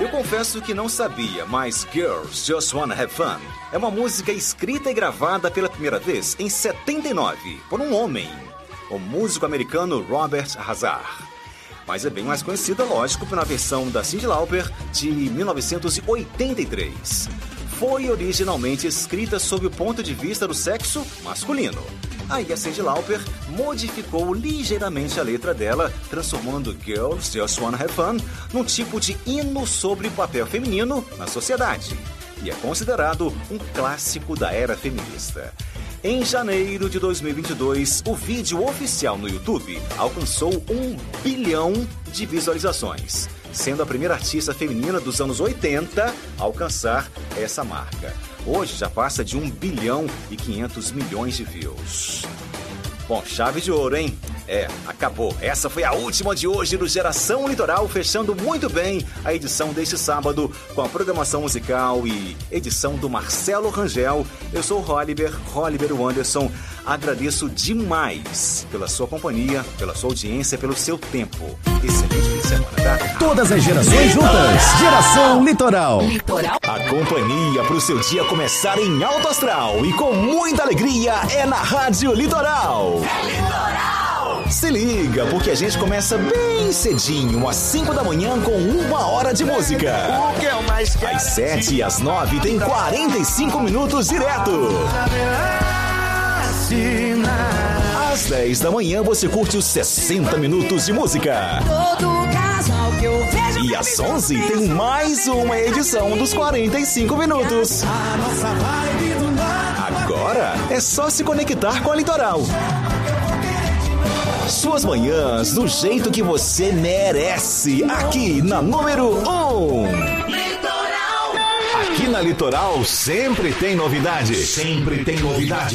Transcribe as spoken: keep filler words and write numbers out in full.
Eu confesso que não sabia, mas Girls Just Wanna Have Fun é uma música escrita e gravada pela primeira vez em setenta e nove por um homem, o músico americano Robert Hazard. Mas é bem mais conhecida, lógico, pela versão da Cyndi Lauper de mil novecentos e oitenta e três. Foi originalmente escrita sob o ponto de vista do sexo masculino. Aí a Cyndi Lauper modificou ligeiramente a letra dela, transformando Girls Just Wanna Have Fun num tipo de hino sobre o papel feminino na sociedade. E é considerado um clássico da era feminista. Em janeiro de dois mil e vinte e dois, o vídeo oficial no YouTube alcançou um bilhão de visualizações, sendo a primeira artista feminina dos anos oitenta a alcançar essa marca. Hoje já passa de um bilhão e quinhentos milhões de views. Bom, chave de ouro, hein? É, acabou. Essa foi a última de hoje do Geração Litoral, fechando muito bem a edição deste sábado com a programação musical e edição do Marcelo Rangel. Eu sou o Holliber, Holliber Wanderson. Agradeço demais pela sua companhia, pela sua audiência, pelo seu tempo. Excelente fim de semana, tá? Todas as gerações juntas. Geração Litoral. Litoral. A companhia para o seu dia começar em alto astral e com muita alegria é na Rádio Litoral. É Litoral. Se liga, porque a gente começa bem cedinho, às cinco da manhã, com uma hora de música. O que eu mais quero. Às sete e às nove tem quarenta e cinco minutos direto. Às dez da manhã você curte os sessenta minutos de música. Todo casal que eu vejo. E às onze tem mais uma edição dos quarenta e cinco minutos. Agora é só se conectar com a Litoral. Suas manhãs do jeito que você merece, aqui na número um. Litoral. Aqui na Litoral sempre tem novidade. Sempre tem novidade.